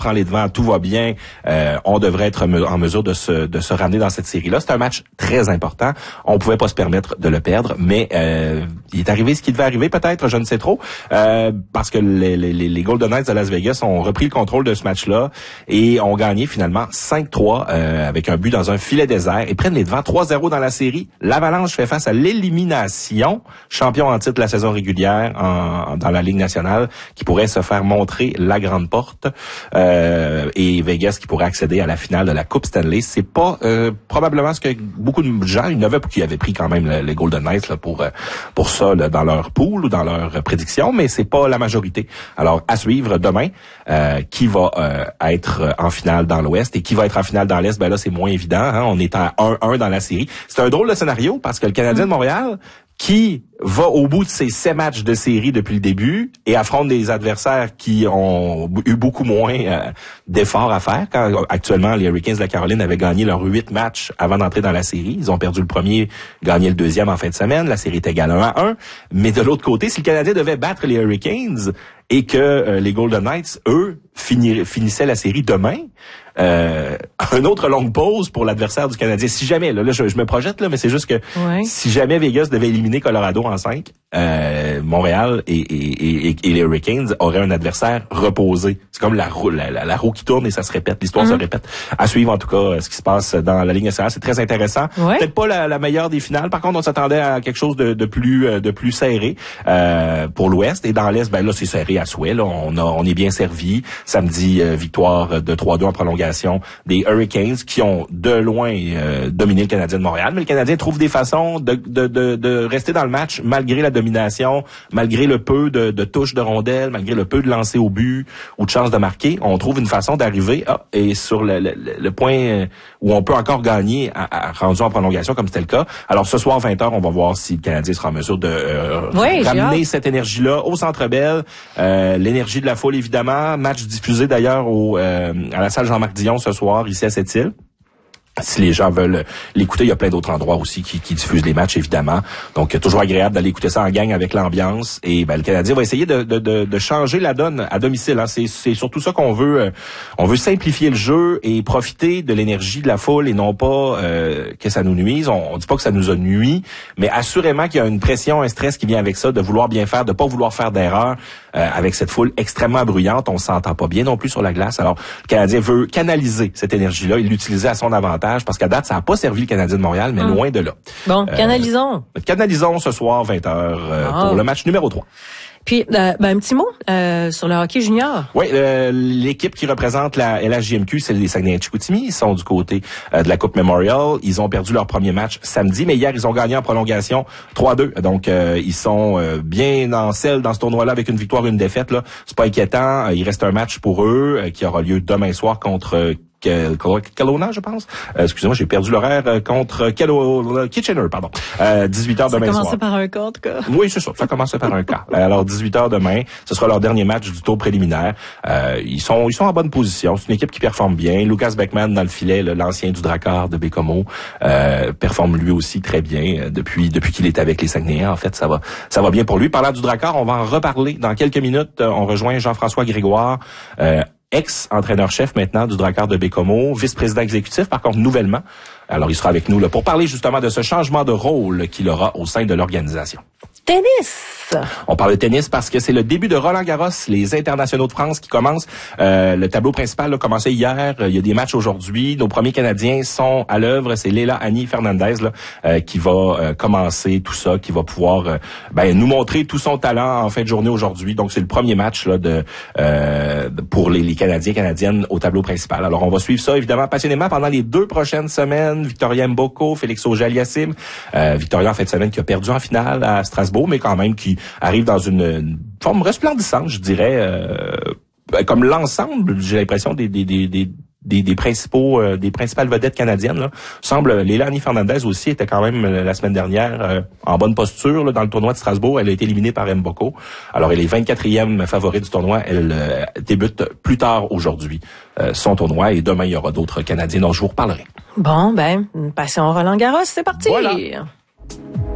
prend les devants, tout va bien, on devrait être en mesure de se ramener dans cette série-là. C'est un match très important. On pouvait pas se permettre de le perdre, mais il est arrivé ce qui devait arriver peut-être, je ne sais trop, parce que les Golden Knights de Las Vegas ont repris le contrôle de ce match-là et ont gagné finalement 5-3 avec un but dans un filet désert et prennent les devants 3-0 dans la série. L'Avalanche fait face à l'élimination, champion en titre de la saison régulière dans la Ligue nationale, qui pourrait se faire montrer la grande porte, et Vegas qui pourrait accéder à la finale de la Coupe Stanley. C'est pas probablement ce que beaucoup de gens, il y en avait qui avaient pris quand même les Golden Knights là, pour ça là, dans leur pool ou dans leur prédiction, mais c'est pas la majorité. Alors à suivre demain, qui va être en finale dans l'Ouest et qui va être en finale dans l'Est, ben là c'est moins évident, hein? On est à 1-1 dans la série. C'est un drôle de scénario parce que le Canadien de Montréal qui va au bout de ses 7 matchs de série depuis le début et affronte des adversaires qui ont eu beaucoup moins d'efforts à faire. Quand actuellement les Hurricanes de la Caroline avaient gagné leurs 8 matchs avant d'entrer dans la série. Ils ont perdu le premier, gagné le deuxième en fin de semaine. La série est égale 1-1. Mais de l'autre côté, si le Canadien devait battre les Hurricanes et que les Golden Knights, eux, finissaient la série demain, une autre longue pause pour l'adversaire du Canadien. Si jamais, là je me projette, là, mais c'est juste que si jamais Vegas devait éliminer Colorado en 5, Montréal et les Hurricanes auraient un adversaire reposé. C'est comme la roue qui tourne et ça se répète, l'histoire se répète. À suivre en tout cas ce qui se passe dans la Ligue nationale, c'est très intéressant. Peut-être pas la meilleure des finales, par contre on s'attendait à quelque chose de plus serré pour l'Ouest, et dans l'Est, ben là c'est serré à souhait, là on est bien servi. Samedi, victoire de 3-2 en prolongation des Hurricanes qui ont de loin dominé le Canadien de Montréal, mais le Canadien trouve des façons de rester dans le match malgré la domination, malgré le peu de touches de rondelles, malgré le peu de lancers au but ou de chances de marquer. On trouve une façon d'arriver et sur le point où on peut encore gagner rendu en prolongation comme c'était le cas. Alors ce soir 20h, on va voir si le Canadien sera en mesure de ramener cette énergie-là au Centre Bell, l'énergie de la foule évidemment. Match diffusé d'ailleurs à la salle Jean-Marc Dion ce soir ici à Sept-Îles. Si les gens veulent l'écouter, il y a plein d'autres endroits aussi qui diffusent les matchs, évidemment. Donc, toujours agréable d'aller écouter ça en gang avec l'ambiance. Et le Canadien va essayer de changer la donne à domicile. Hein. C'est surtout ça qu'on veut. On veut simplifier le jeu et profiter de l'énergie de la foule et non pas que ça nous nuise. On dit pas que ça nous a nuit, mais assurément qu'il y a une pression, un stress qui vient avec ça, de vouloir bien faire, de pas vouloir faire d'erreur avec cette foule extrêmement bruyante. On s'entend pas bien non plus sur la glace. Alors, le Canadien veut canaliser cette énergie-là et l'utiliser à son avantage. Parce qu'à date, ça n'a pas servi le Canadien de Montréal, mais loin de là. Bon, canalisons. Canalisons ce soir, 20h, pour le match numéro 3. Puis, un petit mot sur le hockey junior. Oui, l'équipe qui représente la LHJMQ, c'est les Saguenay-Chicoutimi. Ils sont du côté de la Coupe Memorial. Ils ont perdu leur premier match samedi, mais hier, ils ont gagné en prolongation 3-2. Donc, ils sont bien en selle dans ce tournoi-là avec une victoire, une défaite. Là, c'est pas inquiétant. Il reste un match pour eux qui aura lieu demain soir contre Kelowna, je pense. Excusez-moi, j'ai perdu l'horaire contre Kitchener, pardon. 18h demain soir. Ça commençait par un cas, en tout cas. Oui, c'est ça. Ça commençait par un cas. Alors, 18h demain, ce sera leur dernier match du tour préliminaire. Ils sont en bonne position. C'est une équipe qui performe bien. Lucas Beckman dans le filet, l'ancien du Drakkar de Bécomo, performe lui aussi très bien depuis qu'il est avec les Saguenayens. En fait, ça va bien pour lui. Parlant du Drakkar, on va en reparler dans quelques minutes. On rejoint Jean-François Grégoire, ex-entraîneur-chef maintenant du Drakkar de Bécomo, vice-président exécutif, par contre, nouvellement. Alors, il sera avec nous là pour parler justement de ce changement de rôle qu'il aura au sein de l'organisation. Tennis! On parle de tennis parce que c'est le début de Roland-Garros, les internationaux de France qui commencent. Le tableau principal a commencé hier. Il y a des matchs aujourd'hui. Nos premiers Canadiens sont à l'œuvre. C'est Leila Annie Fernandez qui va commencer tout ça, qui va pouvoir nous montrer tout son talent en fin de journée aujourd'hui. Donc, c'est le premier match là pour les Canadiens, Canadiennes au tableau principal. Alors, on va suivre ça évidemment passionnément pendant les 2 prochaines semaines. Victoria Mboko, Félix Auger-Aliassime. Victoria en fin de semaine qui a perdu en finale à Strasbourg, mais quand même qui arrive dans une forme resplendissante, je dirais, comme l'ensemble, j'ai l'impression des principales vedettes canadiennes. Là. Semble Leila Annie Fernandez aussi était quand même la semaine dernière en bonne posture là, dans le tournoi de Strasbourg. Elle a été éliminée par Mboko. Alors elle est 24e favorite du tournoi. Elle débute plus tard aujourd'hui son tournoi et demain il y aura d'autres Canadiens dont je vous reparlerai. Bon, passons Roland-Garros, c'est parti. Voilà.